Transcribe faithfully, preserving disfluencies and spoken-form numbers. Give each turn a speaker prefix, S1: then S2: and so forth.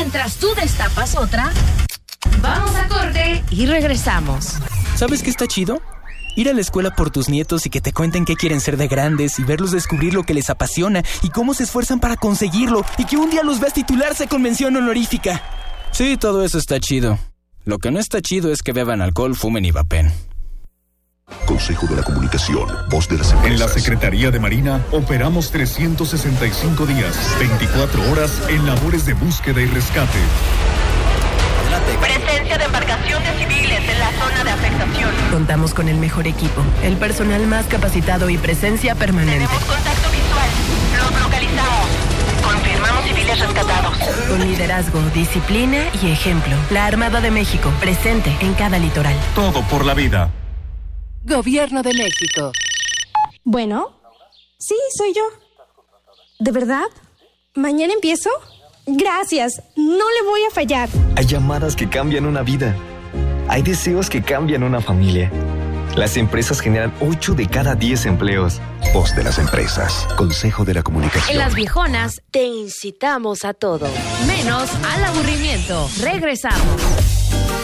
S1: Mientras tú destapas otra, vamos a corte y regresamos.
S2: ¿Sabes qué está chido? Ir a la escuela por tus nietos y que te cuenten qué quieren ser de grandes y verlos descubrir lo que les apasiona y cómo se esfuerzan para conseguirlo y que un día los veas titularse con mención honorífica. Sí, todo eso está chido. Lo que no está chido es que beban alcohol, fumen y vapen.
S3: Consejo de la Comunicación, voz de las empresas.
S4: En la Secretaría de Marina operamos trescientos sesenta y cinco días, veinticuatro horas en labores de búsqueda y rescate.
S5: Presencia de embarcaciones civiles en la zona de afectación.
S6: Contamos con el mejor equipo, el personal más capacitado y presencia permanente.
S5: Tenemos contacto visual. Los localizamos. Confirmamos civiles rescatados.
S6: Con liderazgo, disciplina y ejemplo. La Armada de México, presente en cada litoral.
S4: Todo por la vida.
S1: Gobierno de México.
S7: Bueno, sí, soy yo. ¿De verdad? ¿Mañana empiezo? Gracias, no le voy a fallar.
S8: Hay llamadas que cambian una vida. Hay deseos que cambian una familia. Las empresas generan ocho de cada diez empleos.
S3: Voz de las empresas. Consejo de la Comunicación.
S1: En Las Viejonas te incitamos a todo, menos al aburrimiento. Regresamos.